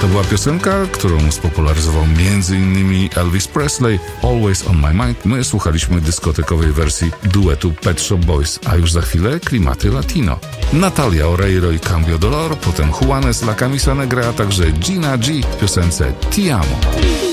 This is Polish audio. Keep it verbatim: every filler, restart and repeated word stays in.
To była piosenka, którą spopularyzował między innymi Elvis Presley, Always on my mind. My słuchaliśmy dyskotekowej wersji duetu Pet Shop Boys, a już za chwilę klimaty latino. Natalia Oreiro i Cambio Dolor, potem Juanes La Camisa Negra, a także Gina G w piosence Ti Amo.